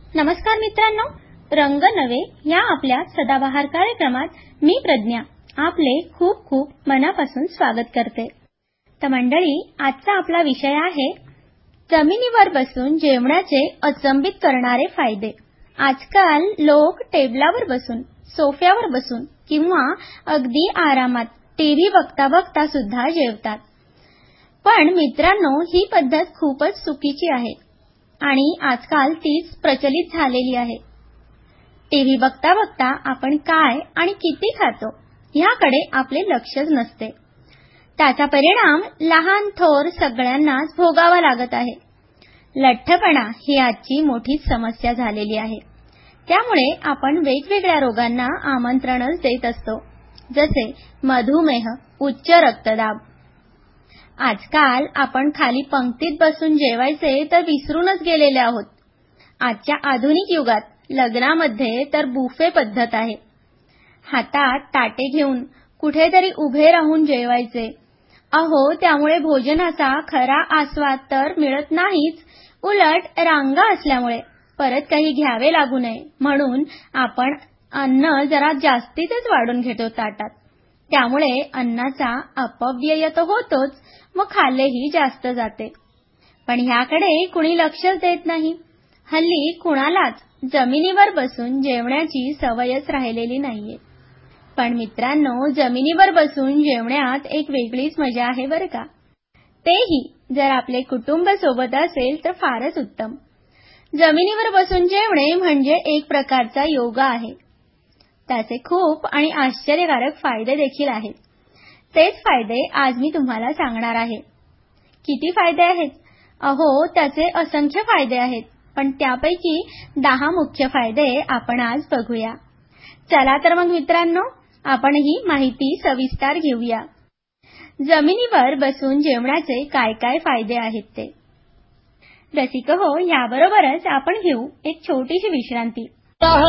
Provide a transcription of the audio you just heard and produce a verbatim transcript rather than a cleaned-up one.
नमस्कार मित्रांनो, रंग नवे या आपल्या सदाबहार कार्यक्रमात मी प्रज्ञा आपले खूप खूप मनापासून स्वागत करते। तर मंडळी, आजचा आपला विषय आहे जमिनीवर बसून जेवणाचे अचंबित करणारे फायदे। आजकाल लोक टेबलावर बसून, सोफ्यावर बसून किंवा अगदी आरामात टीव्ही बघता बघता सुद्धा जेवतात। पण मित्रांनो, ही पद्धत खूपच चुकीची आहे आणि आजकाल तीच प्रचलित झालेली आहे। टीव्ही बघता बघता आपण काय आणि किती खातो याकडे आपले लक्षच नसते। त्याचा परिणाम लहान थोर सगळ्यांनाच भोगावा लागत आहे। लठ्ठपणा ही आजची मोठी समस्या झालेली आहे। त्यामुळे आपण वेगवेगळ्या रोगांना आमंत्रणच देत असतो, जसे मधुमेह, उच्च रक्तदाब। आजकाल आपण खाली पंक्तीत बसून जेवायचे तर विसरूनच गेलेले आहोत। आजच्या आधुनिक युगात लग्नामध्ये तर बुफे पद्धत आहे। हातात ताटे घेऊन कुठेतरी उभे राहून जेवायचे। अहो, त्यामुळे भोजनाचा खरा आस्वाद तर मिळत नाहीच, उलट रांगा असल्यामुळे परत काही घ्यावे लागू नये म्हणून आपण अन्न जरा जास्तीतच वाढून घेतो ताटात। त्यामुळे अन्नाचा अपव्यय तर होतोच, मग खाल्लेही जास्त जाते। पण ह्याकडे कुणी लक्षच देत नाही। हल्ली कुणालाच जमिनीवर बसून जेवण्याची सवयच राहिलेली नाहीये। पण मित्रांनो, जमिनीवर बसून जेवण्यात एक वेगळीच मजा आहे बरं का। तेही जर आपले कुटुंब सोबत असेल तर फारच उत्तम। जमिनीवर बसून जेवणे म्हणजे एक प्रकारचा योगा आहे। त्याचे खूप आणि आश्चर्यकारक फायदे देखील आहेत। तेच फायदे आज मी तुम्हाला सांगणार आहे। किती फायदे आहेत? अहो, त्याचे असंख्य फायदे आहेत, पण त्यापैकी दहा मुख्य फायदे आपण आज बघूया। चला तर मग मित्रांनो, आपण ही माहिती सविस्तर घेऊया। जमिनीवर बसून जेवणाचे काय काय फायदे आहेत ते। रसिक हो, याबरोबरच आपण घेऊ एक छोटीशी विश्रांती।